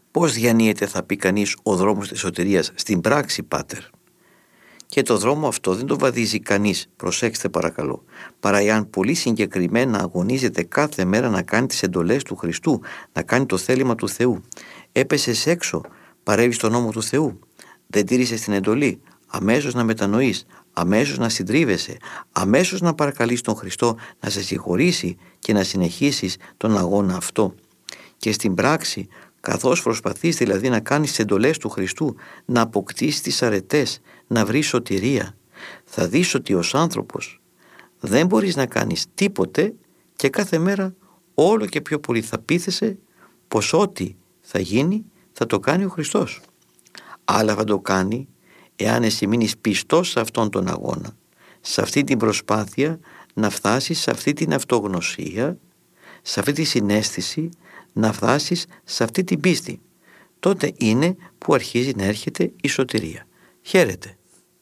Πώς διανύεται, θα πει κανείς, ο δρόμος της σωτηρίας? Στην πράξη, πάτερ. Και το δρόμο αυτό δεν το βαδίζει κανείς, προσέξτε παρακαλώ, παρά εάν πολύ συγκεκριμένα αγωνίζεται κάθε μέρα να κάνει τις εντολές του Χριστού, να κάνει το θέλημα του Θεού. Έπεσες έξω, παρέβεις τον νόμο του Θεού, δεν τήρησες την εντολή, αμέσως να μετανοείς, αμέσως να συντρίβεσαι, αμέσως να παρακαλείς τον Χριστό να σε συγχωρήσει και να συνεχίσεις τον αγώνα αυτό. Και στην πράξη, καθώς προσπαθείς δηλαδή να κάνεις τις εντολές του Χριστού, να αποκτήσεις τις αρετές, να βρεις σωτηρία, θα δεις ότι ως άνθρωπος δεν μπορείς να κάνεις τίποτε και κάθε μέρα όλο και πιο πολύ θα πείθεσαι πως ό,τι θα γίνει θα το κάνει ο Χριστός. Αλλά θα το κάνει εάν εσύ μείνεις πιστός σε αυτόν τον αγώνα, σε αυτή την προσπάθεια να φτάσεις σε αυτή την αυτογνωσία, σε αυτή τη συναίσθηση, να φτάσεις σε αυτή την πίστη. Τότε είναι που αρχίζει να έρχεται η σωτηρία. Χαίρετε.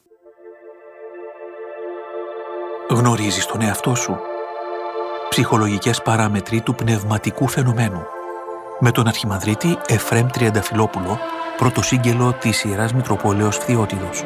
Γνωρίζεις τον εαυτό σου? Ψυχολογικές παράμετροι του πνευματικού φαινομένου. Με τον Αρχιμανδρίτη Εφραίμ Τριανταφυλόπουλο, πρωτοσύγγελο της Ιεράς Μητροπόλεως Φθιώτιδος.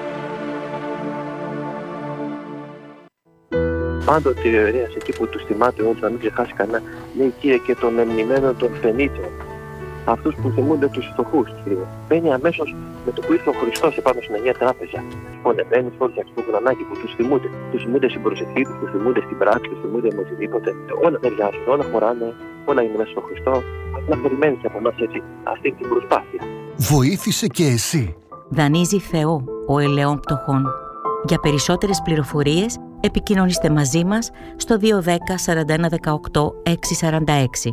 Πάντοτε ο ιερέας εκεί που τους θυμάται όλους, να μην ξεχάσει κανένα, λέει Κύριε και των εμνημένων των φενήτων, αυτούς που θυμούνται τους φτωχούς, Κύριε. Μπαίνει αμέσως με το που ήρθε ο Χριστός επάνω στην Αγία Τράπεζα. Πονεμένους όλους αυτούς που έχουν ανάγκη, που τους θυμούνται. Τους θυμούνται στην προσευχή τους, τους θυμούνται στην πράξη, τους θυμούνται με οτιδήποτε. Όλα ταιριάζουν, όλα χωράνε, όλα είναι μέσα στον Χριστό. Να περιμένεις από εμάς έτσι αυτή την προσπάθεια. Βοήθησε και εσύ. Δανείζει Θεό ο ελαιών πτωχών. Για περισσότερες πληροφορίες επικοινωνήστε μαζί μας στο 210 41 18 646.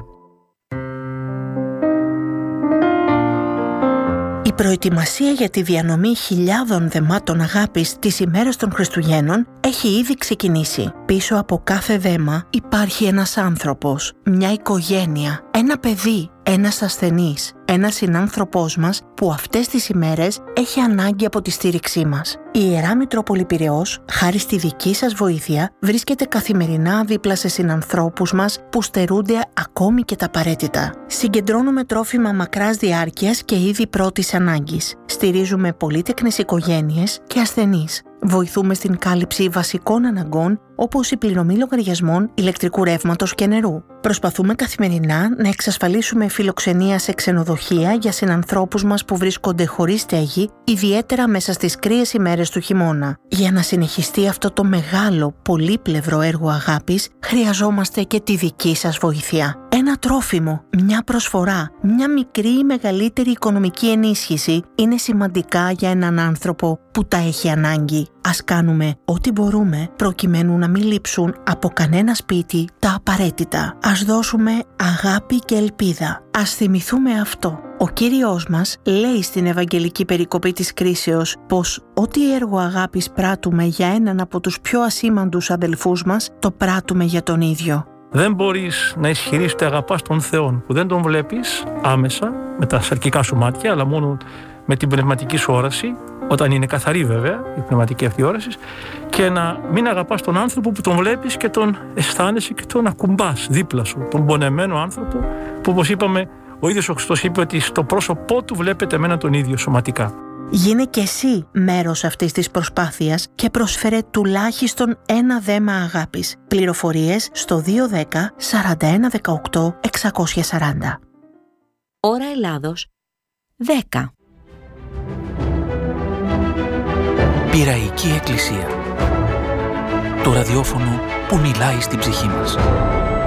Η προετοιμασία για τη διανομή χιλιάδων δεμάτων αγάπης τις ημέρες των Χριστουγέννων έχει ήδη ξεκινήσει. Πίσω από κάθε δέμα υπάρχει ένας άνθρωπος, μια οικογένεια, ένα παιδί, ένας ασθενής, ένας συνάνθρωπός μας που αυτές τις ημέρες έχει ανάγκη από τη στήριξή μας. Η Ιερά Μητρόπολη Πειραιώς, χάρη στη δική σας βοήθεια, βρίσκεται καθημερινά δίπλα σε συνανθρώπους μας που στερούνται ακόμη και τα απαραίτητα. Συγκεντρώνουμε τρόφιμα μακράς διάρκειας και είδη πρώτης ανάγκης. Στηρίζουμε πολύτεκνες οικογένειες και ασθενείς. Βοηθούμε στην κάλυψη βασικών αναγκών όπως η πληρωμή λογαριασμών ηλεκτρικού ρεύματος και νερού. Προσπαθούμε καθημερινά να εξασφαλίσουμε φιλοξενία σε ξενοδοχεία για συνανθρώπους μας που βρίσκονται χωρίς στέγη, ιδιαίτερα μέσα στις κρύες ημέρες του χειμώνα. Για να συνεχιστεί αυτό το μεγάλο, πολύπλευρο έργο αγάπης, χρειαζόμαστε και τη δική σας βοήθεια. Ένα τρόφιμο, μια προσφορά, μια μικρή ή μεγαλύτερη οικονομική ενίσχυση είναι σημαντικά για έναν άνθρωπο που τα έχει ανάγκη. Ας κάνουμε ό,τι μπορούμε προκειμένου να μην λείψουν από κανένα σπίτι τα απαραίτητα. Ας δώσουμε αγάπη και ελπίδα. Ας θυμηθούμε αυτό. Ο Κύριος μας λέει στην Ευαγγελική περικοπή της κρίσεως πως ό,τι έργο αγάπης πράττουμε για έναν από τους πιο ασήμαντους αδελφούς μας, το πράττουμε για τον ίδιο. Δεν μπορείς να ισχυρείς ότι αγαπάς τον Θεό που δεν τον βλέπεις άμεσα με τα σαρκικά σου μάτια, αλλά μόνο με την πνευματική σου όραση, όταν είναι καθαρή βέβαια η πνευματική αυτή όραση, και να μην αγαπάς τον άνθρωπο που τον βλέπεις και τον αισθάνεσαι και τον ακουμπάς δίπλα σου, τον πονεμένο άνθρωπο που, όπως είπαμε, ο ίδιος ο Χριστός είπε ότι στο πρόσωπό του βλέπετε εμένα τον ίδιο σωματικά. Γίνε και εσύ μέρος αυτής της προσπάθειας και προσφέρε τουλάχιστον ένα δέμα αγάπης. Πληροφορίες στο 210 41 18 640. Ώρα Ελλάδος 10. Πειραϊκή Εκκλησία. Το ραδιόφωνο που μιλάει στην ψυχή μας.